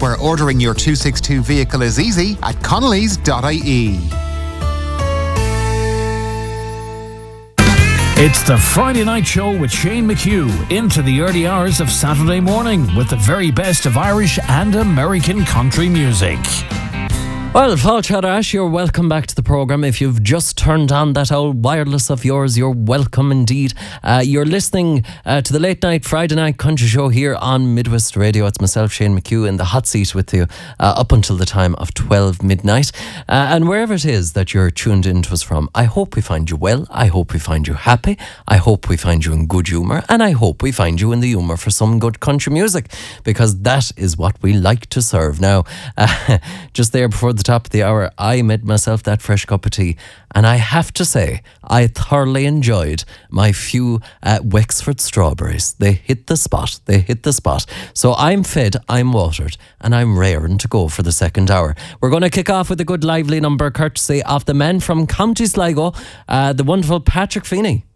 where ordering your 262 vehicle is easy at connellys.ie. It's the Friday Night Show with Shane McHugh into the early hours of Saturday morning with the very best of Irish and American country music. Well, Fáilte Arás, you're welcome back to the programme. If you've just turned on that old wireless of yours, you're welcome indeed. You're listening to the Late Night Friday Night Country Show here on Midwest Radio. It's myself, Shane McHugh, in the hot seat with you up until the time of 12 midnight. And wherever it is that you're tuned in to us from, I hope we find you well. I hope we find you happy. I hope we find you in good humour. And I hope we find you in the humour for some good country music, because that is what we like to serve. Now, just there before the top of the hour, I made myself that fresh cup of tea, and I have to say I thoroughly enjoyed my few Wexford strawberries. They hit the spot. So I'm fed, I'm watered, and I'm raring to go for the second hour. We're going to kick off with a good lively number courtesy of the man from County Sligo, the wonderful Patrick Feeney.